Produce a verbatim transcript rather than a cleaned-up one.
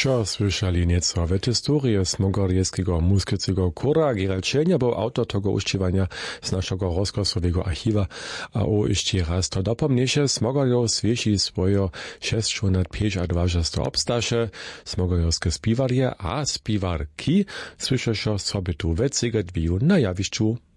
Šo słyszeli nieco w historii smogorjewskiego muskiecego kura. Gerald Čelnia był autor tego uściwania z naszego rozkosowego archiwa. A o jeszcze raz to dopomniesie, smogorjow zwieši swoje sześćset obstasze, smogorjowskie spiwarje a spiwarki słyszeszo sobie tu wecige dwiju na jawiszczu.